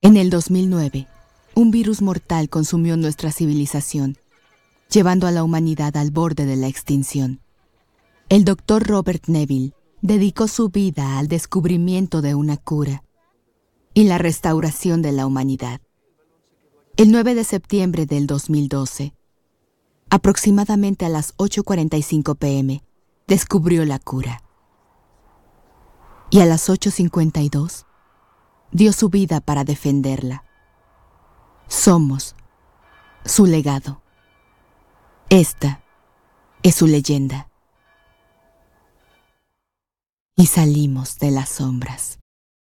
En el 2009, un virus mortal consumió nuestra civilización, llevando a la humanidad al borde de la extinción. El doctor Robert Neville dedicó su vida al descubrimiento de una cura y la restauración de la humanidad. El 9 de septiembre del 2012, aproximadamente a las 8:45 p.m., descubrió la cura. Y a las 8:52, dio su vida para defenderla. Somos su legado. Esta es su leyenda. Y salimos de las sombras.